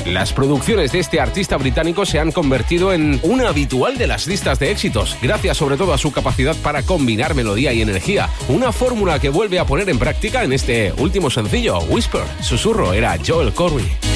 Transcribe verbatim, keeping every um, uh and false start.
Las producciones de este artista británico se han convertido en una habitual de las listas de éxitos, gracias sobre todo a su capacidad para combinar melodía y energía, una fórmula que vuelve a poner en práctica en este último sencillo, Whisper. Susurro era Joel Corry.